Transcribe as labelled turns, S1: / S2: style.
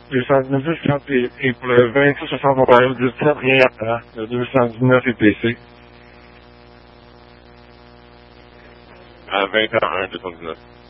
S1: 219 et pour le 2660 Ontario 17, rien à faire. Le 219 et PC.
S2: À 20h1, 219.